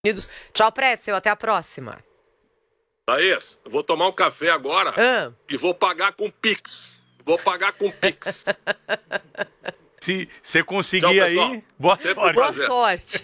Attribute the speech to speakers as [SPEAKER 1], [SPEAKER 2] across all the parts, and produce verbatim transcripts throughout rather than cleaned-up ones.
[SPEAKER 1] Unidos. Tchau, Pretzel, até a próxima.
[SPEAKER 2] Thaís, vou tomar um café agora
[SPEAKER 1] ah.
[SPEAKER 2] e vou pagar com Pix. Vou pagar com Pix.
[SPEAKER 3] Se você conseguir. Tchau, aí, boa
[SPEAKER 2] Sempre
[SPEAKER 3] sorte.
[SPEAKER 1] Boa sorte.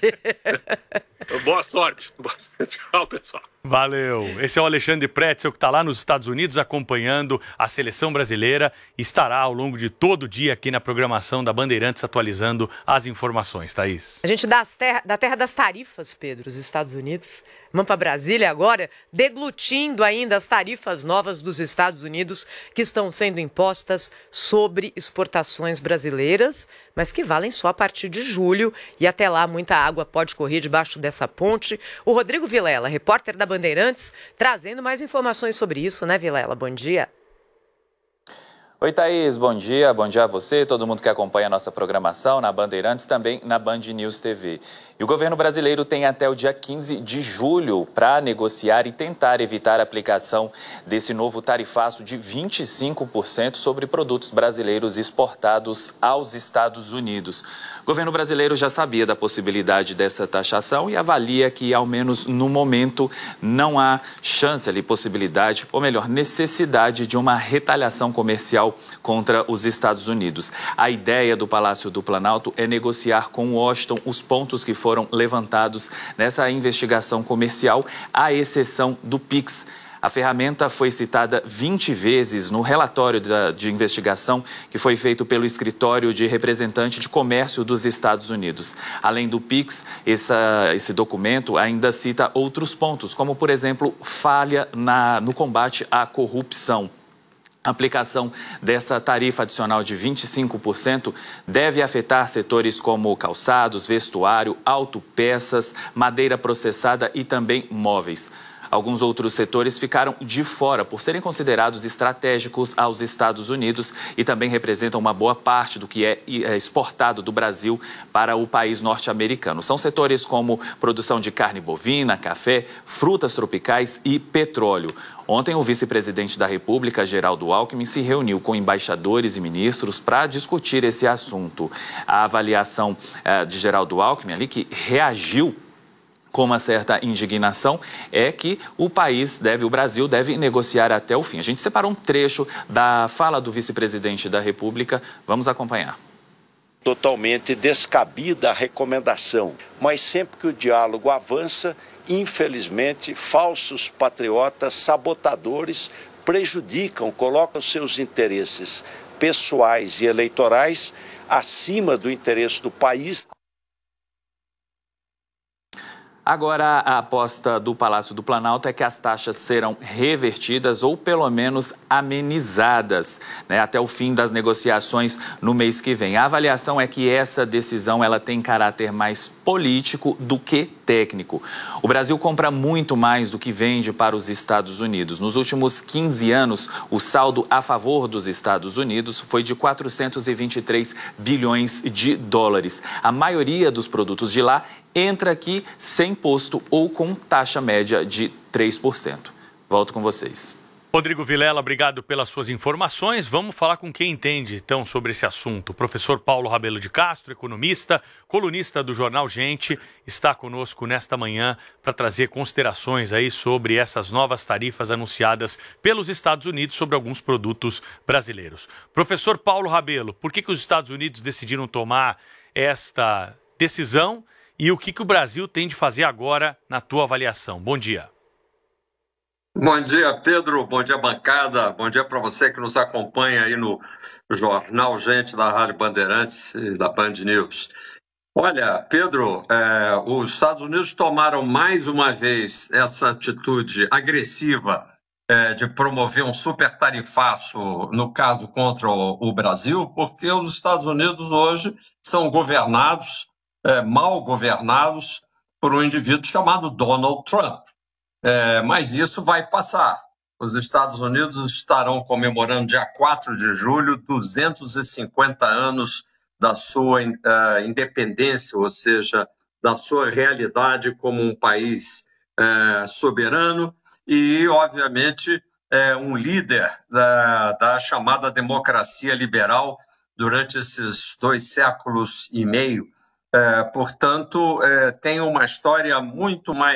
[SPEAKER 2] Boa sorte. Tchau, pessoal.
[SPEAKER 3] Valeu. Esse é o Alexandre Pretzel, que está lá nos Estados Unidos acompanhando a seleção brasileira. Estará ao longo de todo o dia aqui na programação da Bandeirantes atualizando as informações, Thaís.
[SPEAKER 1] A gente dá as terra, da terra das tarifas, Pedro, os Estados Unidos. Vamos para Brasília agora, deglutindo ainda as tarifas novas dos Estados Unidos que estão sendo impostas sobre exportações brasileiras, mas que valem só a partir de julho. E até lá muita água pode correr debaixo dessa ponte. O Rodrigo Vilela, repórter da Bandeirantes, trazendo mais informações sobre isso, né, Vilela? Bom dia.
[SPEAKER 4] Oi, Thaís, bom dia. Bom dia a você, todo mundo que acompanha a nossa programação na Bandeirantes, também na Band News T V. E o governo brasileiro tem até o dia quinze de julho para negociar e tentar evitar a aplicação desse novo tarifaço de vinte e cinco por cento sobre produtos brasileiros exportados aos Estados Unidos. O governo brasileiro já sabia da possibilidade dessa taxação e avalia que, ao menos no momento, não há chance ali, possibilidade, ou melhor, necessidade de uma retaliação comercial contra os Estados Unidos. A ideia do Palácio do Planalto é negociar com Washington os pontos que foram levantados nessa investigação comercial, à exceção do Pix. A ferramenta foi citada vinte vezes no relatório da, de investigação que foi feito pelo Escritório de Representante de Comércio dos Estados Unidos. Além do Pix, essa, esse documento ainda cita outros pontos, como, por exemplo, falha na, no combate à corrupção. A aplicação dessa tarifa adicional de vinte e cinco por cento deve afetar setores como calçados, vestuário, autopeças, madeira processada e também móveis. Alguns outros setores ficaram de fora por serem considerados estratégicos aos Estados Unidos e também representam uma boa parte do que é exportado do Brasil para o país norte-americano. São setores como produção de carne bovina, café, frutas tropicais e petróleo. Ontem, o vice-presidente da República, Geraldo Alckmin, se reuniu com embaixadores e ministros para discutir esse assunto. A avaliação eh, de Geraldo Alckmin, ali, que reagiu com uma certa indignação, é que o país deve, o Brasil deve negociar até o fim. A gente separou um trecho da fala do vice-presidente da República. Vamos acompanhar.
[SPEAKER 5] Totalmente descabida a recomendação, mas sempre que o diálogo avança, infelizmente, falsos patriotas, sabotadores, prejudicam, colocam seus interesses pessoais e eleitorais acima do interesse do país.
[SPEAKER 4] Agora, a aposta do Palácio do Planalto é que as taxas serão revertidas ou, pelo menos, amenizadas, né, até o fim das negociações no mês que vem. A avaliação é que essa decisão ela tem caráter mais político do que técnico. O Brasil compra muito mais do que vende para os Estados Unidos. Nos últimos quinze anos, o saldo a favor dos Estados Unidos foi de quatrocentos e vinte e três bilhões de dólares. A maioria dos produtos de lá entra aqui sem imposto ou com taxa média de três por cento. Volto com vocês.
[SPEAKER 3] Rodrigo Vilela, obrigado pelas suas informações. Vamos falar com quem entende, então, sobre esse assunto. O professor Paulo Rabelo de Castro, economista, colunista do jornal Gente, está conosco nesta manhã para trazer considerações aí sobre essas novas tarifas anunciadas pelos Estados Unidos sobre alguns produtos brasileiros. Professor Paulo Rabelo, por que que os Estados Unidos decidiram tomar esta decisão e o que que o Brasil tem de fazer agora na tua avaliação? Bom dia.
[SPEAKER 6] Bom dia, Pedro. Bom dia, bancada. Bom dia para você que nos acompanha aí no Jornal Gente da Rádio Bandeirantes e da Band News. Olha, Pedro, é, os Estados Unidos tomaram mais uma vez essa atitude agressiva é, de promover um super tarifaço, no caso, contra o, o Brasil, porque os Estados Unidos hoje são governados, é, mal governados, por um indivíduo chamado Donald Trump. É, mas isso vai passar. Os Estados Unidos estarão comemorando, dia quatro de julho, duzentos e cinquenta anos da sua uh, independência, ou seja, da sua realidade como um país uh, soberano e, obviamente, uh, um líder da, da chamada democracia liberal durante esses dois séculos e meio É, portanto, é, tem uma história muito mais